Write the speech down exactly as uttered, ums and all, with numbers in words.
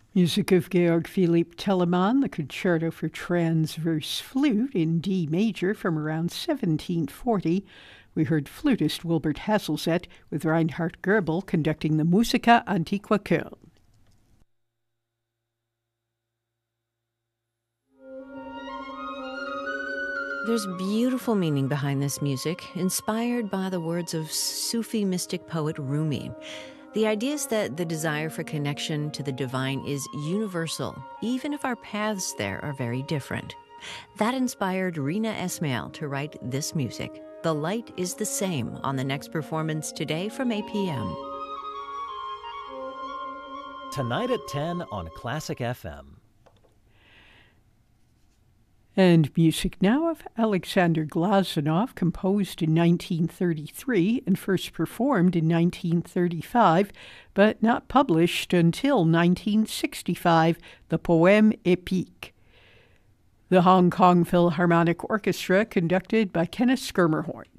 Music of Georg Philipp Telemann, the Concerto for Transverse Flute in D major from around seventeen forty. We heard flutist Wilbert Hasselzet with Reinhard Goebel conducting the Musica Antiqua Köln. There's beautiful meaning behind this music, inspired by the words of Sufi mystic poet Rumi. The idea is that the desire for connection to the divine is universal, even if our paths there are very different. That inspired Rina Esmail to write this music. The Light is the Same on the next performance today from eight p.m. Tonight at ten on Classic F M. And music now of Alexander Glazunov, composed in nineteen thirty-three and first performed in nineteen thirty-five, but not published until nineteen sixty-five, the Poème Épique. The Hong Kong Philharmonic Orchestra, conducted by Kenneth Schermerhorn.